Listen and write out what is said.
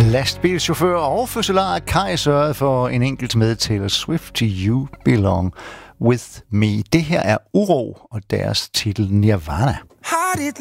Lastbilchauffør og fødselar Kai sørgede for en enkelt med Taylor Swift til You Belong With Me. Det her er Uro og deres titel Nirvana. How did